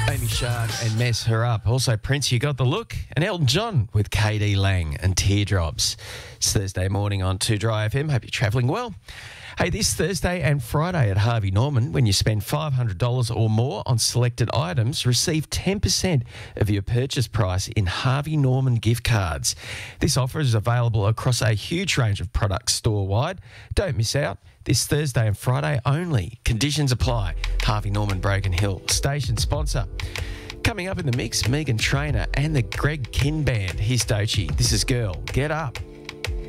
Amy Shark and Mess Her Up. Also, Prince, You Got the Look, and Elton John with KD Lang and Teardrops. It's Thursday morning on 2 Dry FM. Hope you're travelling well. Hey, this Thursday and Friday at Harvey Norman, when you spend $500 or more on selected items, receive 10% of your purchase price in Harvey Norman gift cards. This offer is available across a huge range of products store-wide. Don't miss out. This Thursday and Friday only. Conditions apply. Harvey Norman, Broken Hill, station sponsor. Coming up in the mix, Megan Trainor and the Greg Kinn Band. Here's Doechii. This is Girl, Get Up.